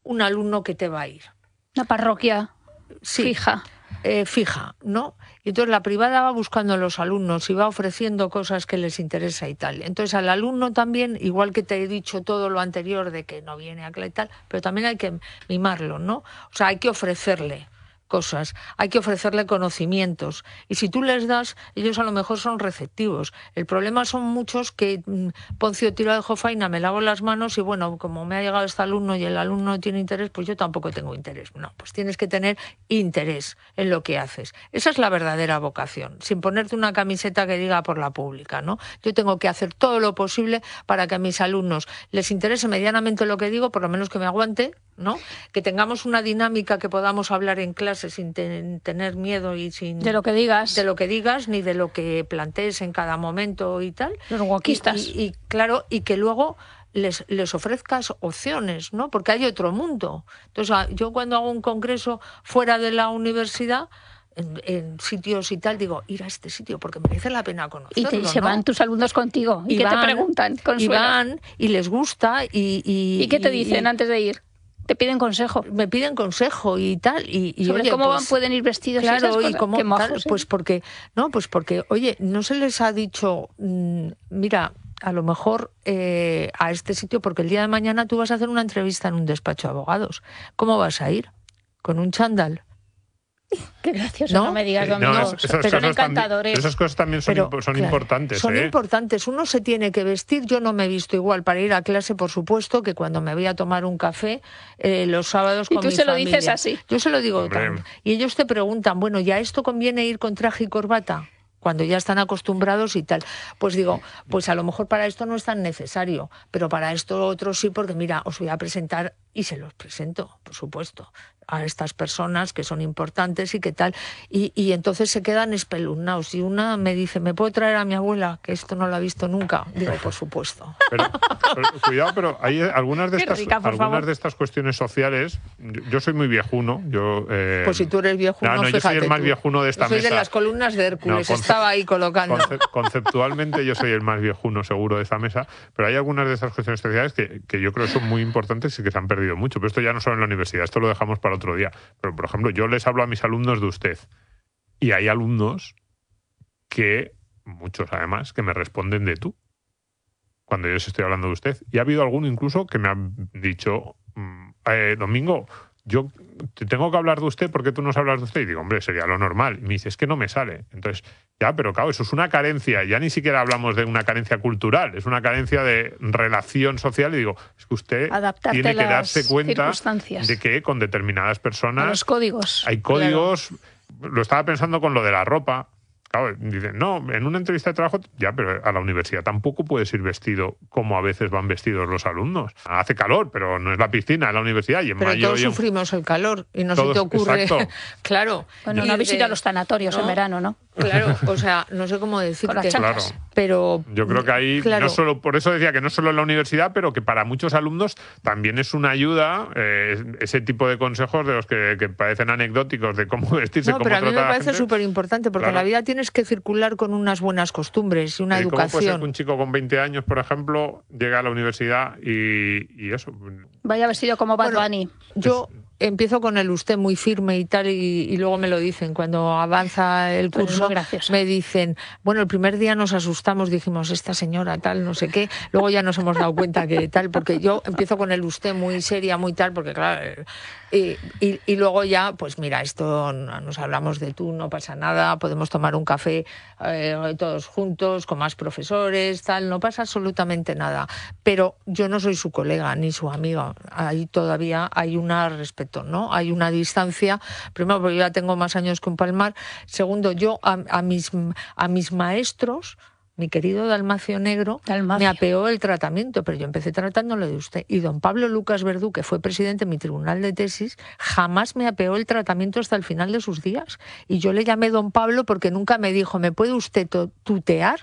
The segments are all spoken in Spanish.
un alumno que te va a ir. Una parroquia fija. Fija, ¿no? Y entonces la privada va buscando a los alumnos y va ofreciendo cosas que les interesa y tal. Entonces al alumno también, igual que te he dicho todo lo anterior de que no viene a clase y tal, pero también hay que mimarlo, ¿no? O sea, hay que ofrecerle cosas, hay que ofrecerle conocimientos y si tú les das, ellos a lo mejor son receptivos. El problema son muchos que Poncio tira de jofaina, me lavo las manos y bueno, como me ha llegado este alumno y el alumno no tiene interés, pues yo tampoco tengo interés. No, pues tienes que tener interés en lo que haces. Esa es la verdadera vocación, sin ponerte una camiseta que diga por la pública, ¿no? Yo tengo que hacer todo lo posible para que a mis alumnos les interese medianamente lo que digo, por lo menos que me aguante, ¿no? Que tengamos una dinámica que podamos hablar en clase sin tener miedo y sin... De lo que digas. De lo que digas, ni de lo que plantees en cada momento y tal. Los guaquistas. Y claro, y que luego les ofrezcas opciones, ¿no? Porque hay otro mundo. Entonces, yo cuando hago un congreso fuera de la universidad... En sitios y tal, digo, ir a este sitio porque merece la pena conocerlo. Y se van tus alumnos contigo. ¿Y qué te preguntan? Y van, y les gusta. ¿Y qué te dicen antes de ir? ¿Te piden consejo? Me piden consejo y tal. Y sobre oye, cómo pueden ir vestidos. Claro, y cómo... Qué majos, claro, pues porque, oye, no se les ha dicho, mira... a lo mejor a este sitio, porque el día de mañana tú vas a hacer una entrevista en un despacho de abogados. ¿Cómo vas a ir? ¿Con un chándal? Qué gracioso, no me digas, Domingo. Son encantadores. Esas cosas también son claro, importantes. Son importantes. Uno se tiene que vestir. Yo no me he visto igual para ir a clase, por supuesto, que cuando me voy a tomar un café los sábados con mi familia. ¿Y tú se lo dices así? Yo se lo digo tan. Y ellos te preguntan, bueno, ¿ya esto conviene ir con traje y corbata? Cuando ya están acostumbrados y tal. Pues digo, pues a lo mejor para esto no es tan necesario, pero para esto otro sí, porque mira, os voy a presentar, y se los presento, por supuesto, a estas personas que son importantes y qué tal, y entonces se quedan espelunnados. Y una me dice, ¿me puedo traer a mi abuela? Que esto no lo ha visto nunca. Digo, por supuesto. Pero cuidado, pero hay algunas de estas cuestiones sociales. Yo soy muy viejuno. Pues si tú eres viejuno, yo soy el más viejuno de esta mesa. Soy de las columnas de Hércules, estaba ahí colocando. Conceptualmente yo soy el más viejuno seguro de esta mesa, pero hay algunas de estas cuestiones sociales que yo creo que son muy importantes y que se han perdido mucho. Pero esto ya no solo en la universidad, esto lo dejamos para otro día. Pero, por ejemplo, yo les hablo a mis alumnos de usted y hay alumnos que, muchos además, que me responden de tú cuando yo les estoy hablando de usted. Y ha habido alguno incluso que me ha dicho, Domingo, yo te tengo que hablar de usted porque tú no hablas de usted. Y digo, hombre, sería lo normal. Y me dice, es que no me sale. Entonces, ya, pero claro, eso es una carencia. Ya ni siquiera hablamos de una carencia cultural, es una carencia de relación social. Y digo, es que usted tiene que darse cuenta de que con determinadas personas... los códigos. Hay códigos. Claro. Lo estaba pensando con lo de la ropa. Claro, dicen, no, en una entrevista de trabajo, ya, pero a la universidad tampoco puedes ir vestido como a veces van vestidos los alumnos. Hace calor, pero no es la piscina, es la universidad. Y en pero mayo todos sufrimos el calor y no se te ocurre... Claro. Bueno, una visita a los tanatorios en verano, ¿no? Claro, o sea, no sé cómo decirte. Claro. Pero yo creo que ahí, no solo, por eso decía que no solo en la universidad, pero que para muchos alumnos también es una ayuda ese tipo de consejos de los que parecen anecdóticos de cómo vestirse, cómo tratar a la gente. Pero a mí me parece súper importante, porque en la vida tienes que circular con unas buenas costumbres y una educación. ¿Cómo puede ser que un chico con 20 años, por ejemplo, llega a la universidad y eso? Vaya vestido como Bad Bunny. Yo empiezo con el usted muy firme y tal, y luego me lo dicen. Cuando avanza el curso, me dicen, bueno, el primer día nos asustamos, dijimos, esta señora tal, no sé qué. Luego ya nos hemos dado cuenta que tal, porque yo empiezo con el usted muy seria, muy tal, porque claro... Y luego ya, pues mira, esto nos hablamos de tú, no pasa nada, podemos tomar un café todos juntos, con más profesores, tal, no pasa absolutamente nada. Pero yo no soy su colega ni su amiga, ahí todavía hay una respeto, ¿no? Hay una distancia, primero porque yo ya tengo más años que un palmar, segundo, yo a mis maestros, mi querido Dalmacio Negro, me apeó el tratamiento, pero yo empecé tratándole de usted. Y don Pablo Lucas Verdú, que fue presidente de mi tribunal de tesis, jamás me apeó el tratamiento hasta el final de sus días. Y yo le llamé don Pablo porque nunca me dijo, ¿me puede usted tutear?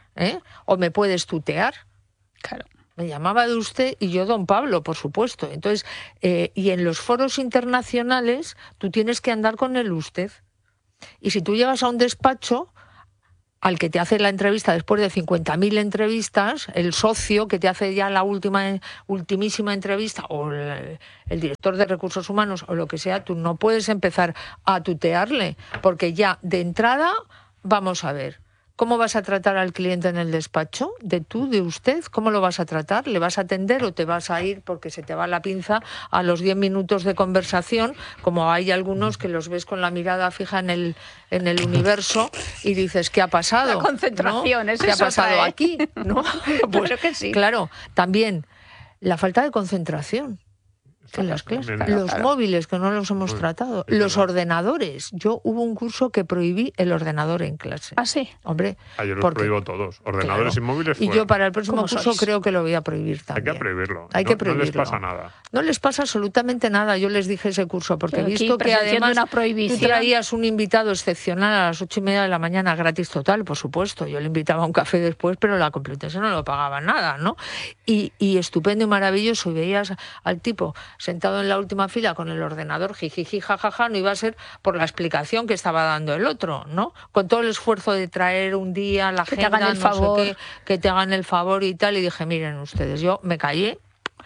¿O me puedes tutear? Claro. Me llamaba de usted y yo don Pablo, por supuesto. Entonces, y en los foros internacionales tú tienes que andar con el usted. Y si tú llegas a un despacho... al que te hace la entrevista después de 50.000 entrevistas, el socio que te hace ya la ultimísima entrevista, o el director de recursos humanos, o lo que sea, tú no puedes empezar a tutearle, porque ya de entrada, vamos a ver, ¿cómo vas a tratar al cliente en el despacho? ¿De tú, de usted? ¿Cómo lo vas a tratar? ¿Le vas a atender o te vas a ir porque se te va la pinza a los 10 minutos de conversación? Como hay algunos que los ves con la mirada fija en el universo y dices, ¿qué ha pasado? La concentración, ¿no? ¿Qué ha pasado aquí? ¿No? Pues creo que sí. Claro, también la falta de concentración. En las clases. Los móviles, que no los hemos tratado. Los ordenadores. Yo hubo un curso que prohibí el ordenador en clase. ¿Ah, sí? Hombre. Yo los prohíbo todos. Ordenadores y móviles fuera. Y yo para el próximo curso creo que lo voy a prohibir también. Hay que prohibirlo. Hay que prohibirlo. No les pasa nada. No les pasa absolutamente nada. Yo les dije ese curso, porque he visto que además tú traías un invitado excepcional a las 8:30 de la mañana, gratis total, por supuesto. Yo le invitaba a un café después, pero la Complutense no lo pagaba nada, ¿no? Y estupendo y maravilloso. Y veías al tipo sentado en la última fila con el ordenador, jijiji, jajaja, no iba a ser por la explicación que estaba dando el otro, ¿no? Con todo el esfuerzo de traer un día la agenda, que te hagan el favor. No sé qué, que te hagan el favor y tal, y dije, miren ustedes, yo me callé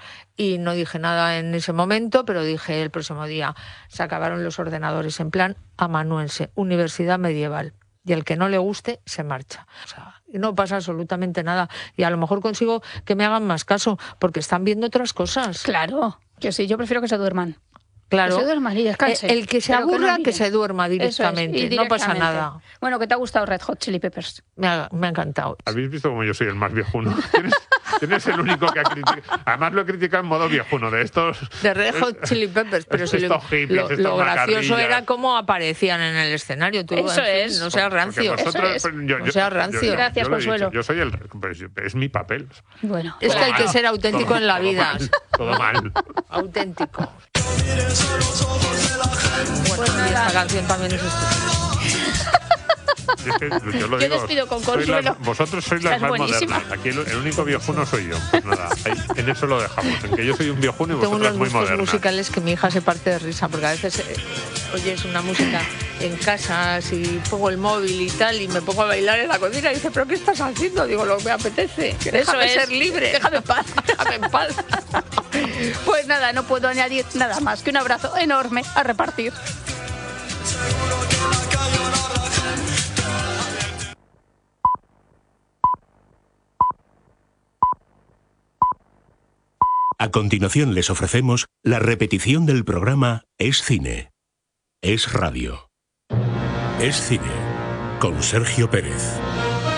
y no dije nada en ese momento, pero dije el próximo día, se acabaron los ordenadores en plan amanuense, universidad medieval. Y al que no le guste, se marcha. O sea, no pasa absolutamente nada. Y a lo mejor consigo que me hagan más caso, porque están viendo otras cosas. Claro, que sí, yo prefiero que se duerman. Claro. Que se duerman y descansen. El que se aburra, que se duerma directamente. No pasa nada. Bueno, ¿qué te ha gustado Red Hot Chili Peppers? Me ha encantado. ¿Habéis visto cómo yo soy el más viejuno? ¿Tienes el único que ha criticado? Además lo he criticado en modo viejuno, de estos... De Red Hot Chili Peppers. Pero si lo gracioso era cómo aparecían en el escenario. Tú, eso es. No seas rancio. No seas rancio. Gracias, Consuelo. Yo soy es mi papel. Bueno. Es que hay que ser auténtico en la vida. Todo mal. Auténtico. Bueno, esta canción también es yo lo digo, despido con Consuelo. Vosotros sois las más modernas. Aquí el único viejuno soy yo. Pues nada, en eso lo dejamos. En que yo soy un viejuno y vosotras muy modernas. Tengo unos gustos musicales que mi hija se parte de risa, porque a veces oyes una música en casa, si pongo el móvil y tal, y me pongo a bailar en la cocina y dice, ¿pero qué estás haciendo? Digo, lo que me apetece. Déjame ser libre. Déjame en paz. Déjame en paz. Pues nada, no puedo añadir nada más que un abrazo enorme a repartir. A continuación les ofrecemos la repetición del programa Es Cine, Es Radio. Es Cine, con Sergio Pérez.